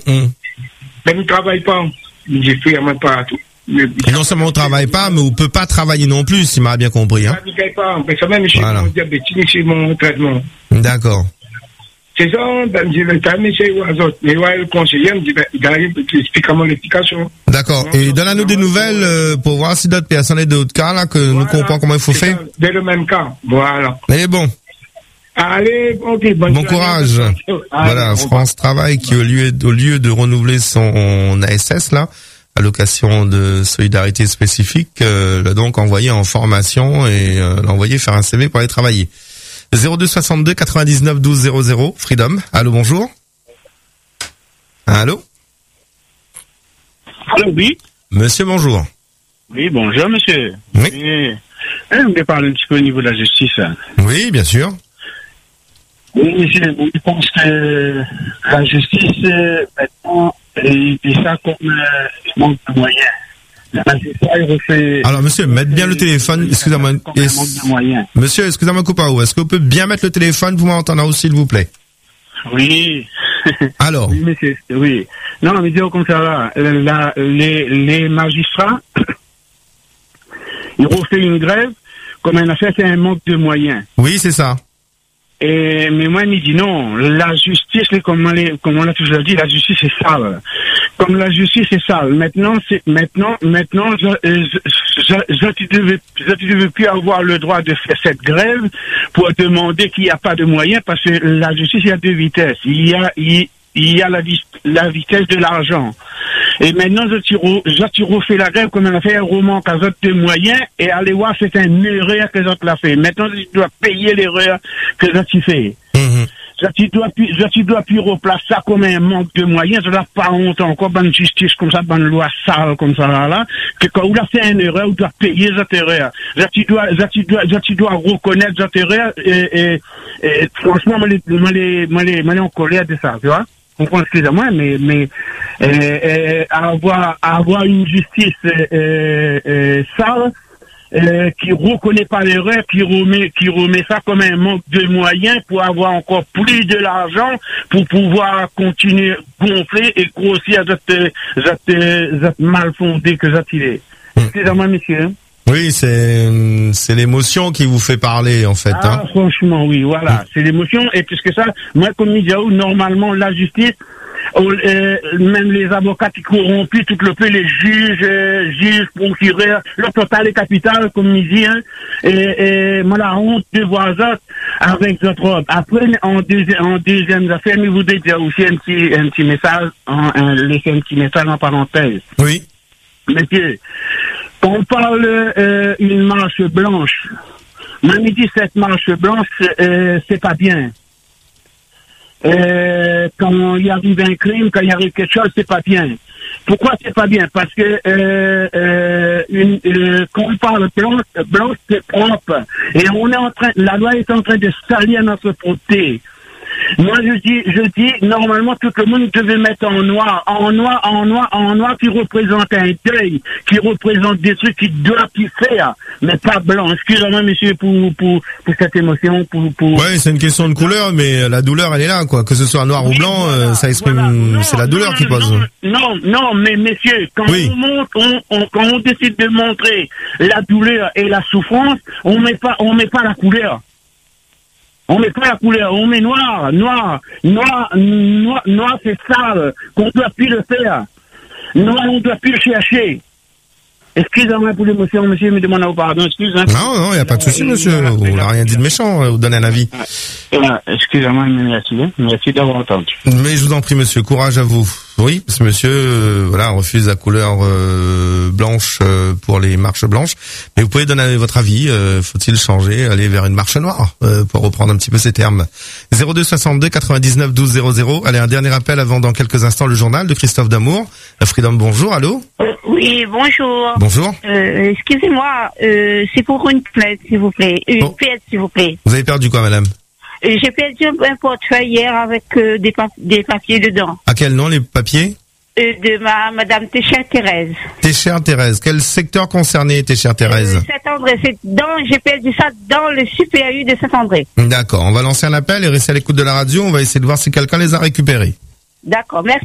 Ben, nous travaillons pas. J'ai fait même pas tout. Et non seulement on travaille pas, mais on peut pas travailler non plus, si m'a bien compris, hein. Je ne travaille pas. Mais ça même, je suis mon diabétique, c'est mon traitement. D'accord. C'est ça, ben, je vais t'amener chez les autres. Mais ouais, le conseiller me dit, ben, il arrive, il explique comment l'explication. D'accord. Et donne-nous des nouvelles, pour voir si d'autres personnes et d'autres cas, là, que nous comprenons comment il faut faire. Dès le même cas. Voilà. Mais bon. Allez, ok, bon courage. Voilà, France Travail qui, au lieu de renouveler son ASS, là, allocation de solidarité spécifique, l'a donc envoyé en formation et l'a envoyé faire un CV pour aller travailler. 02 62 99 12 00, Freedom. Allô, bonjour. Allô? Allô, oui. Monsieur, bonjour. Oui, bonjour, monsieur. Oui. Je voulais parler un petit peu au niveau de la justice. Oui, bien sûr. Oui, monsieur, je pense que la justice, maintenant, est ça comme manque de moyens. Alors, monsieur, mettez bien le téléphone, excusez-moi. Monsieur, excusez-moi, Coupao, est-ce que vous pouvez bien mettre le téléphone pour m'entendre aussi, s'il vous plaît? Oui. Alors? Oui, monsieur, oui. Non, mais disons comme ça, là, les magistrats, ils refont une grève, comme un affaire, c'est un manque de moyens. Oui, c'est ça. Mais moi, il dit non, la justice, comme on l'a toujours dit, la justice est sale. Comme la justice est sale, maintenant, je ne veux plus avoir le droit de faire cette grève pour demander qu'il n'y a pas de moyens, parce que la justice, il y a deux vitesses. Il y a la vitesse de l'argent. Et maintenant, je refais la grève comme on a fait un roman qu'à autres de moyens, et allez voir, c'est un erreur que j'autre l'a fait. Maintenant, je dois payer l'erreur que j'autre fait. Je dois plus replacer ça comme un manque de moyens, je dois pas honte encore, bonne justice comme ça, bonne loi sale comme ça, là, que quand on a fait une erreur, on doit payer cette erreur. Je dois reconnaître cette erreur, et franchement, moi, les en colère de ça, tu vois? Excusez-moi, mais avoir une justice sale, qui reconnaît pas l'erreur, qui remet ça comme un manque de moyens pour avoir encore plus de l'argent pour pouvoir continuer gonfler et grossir cette mal fondé que j'attire. Excusez-moi, monsieur. Oui, c'est l'émotion qui vous fait parler, en fait. Ah, hein. Franchement, oui, voilà. C'est l'émotion. Et puisque ça, moi, comme je disais, normalement, la justice, même les avocats qui corrompent tout le peu, les juges, procureurs, le total est capital, comme il dit, hein. Et moi, la honte de voir ça avec votre robe. Après, en deuxième affaire, je voudrais dire aussi un petit message, laisser un petit message en parenthèse. Oui. Monsieur, quand on parle une marche blanche, moi, je dis cette marche blanche, c'est pas bien. Quand il arrive un crime, quand il arrive quelque chose, c'est pas bien. Pourquoi c'est pas bien? Parce que quand on parle blanche, c'est propre. Et la loi est en train de salir notre côté. Moi, je dis, normalement, tout le monde devait mettre en noir, qui représente un deuil, qui représente des trucs qui doivent y faire, mais pas blanc. Excusez-moi, monsieur, pour cette émotion, Ouais, c'est une question de couleur, mais la douleur, elle est là, quoi. Que ce soit noir ou blanc, ça exprime, voilà. C'est la douleur qui pose. Non, mais messieurs, quand on décide de montrer la douleur et la souffrance, on met pas la couleur. On met pas la couleur, on met noir, c'est sale, qu'on doit plus le faire. Noir, on doit plus le chercher. Excusez-moi pour l'émotion, monsieur, me demande pardon, excusez-moi. Non, il n'y a pas de souci, monsieur. On n'a rien dit de méchant, vous donnez un avis. Excusez-moi, merci d'avoir entendu. Mais je vous en prie, monsieur, courage à vous. Oui, parce que monsieur, refuse la couleur blanche pour les marches blanches. Mais vous pouvez donner votre avis. Faut-il changer, aller vers une marche noire, pour reprendre un petit peu ces termes. 02 62 99 12 00. Allez, un dernier appel avant dans quelques instants le journal de Christophe Damour. Freedom, bonjour, allô. Oui, bonjour. Bonjour. Excusez-moi, c'est pour une plainte, s'il vous plaît. Pièce, s'il vous plaît. Vous avez perdu quoi, madame? J'ai perdu un portefeuille hier avec des papiers dedans. À quel nom, les papiers? De madame Téchère Thérèse. Téchère Thérèse. Quel secteur concerné, Téchère Thérèse? Saint-André. J'ai perdu ça dans le Super U de Saint-André. D'accord. On va lancer un appel et rester à l'écoute de la radio. On va essayer de voir si quelqu'un les a récupérés. D'accord. Merci.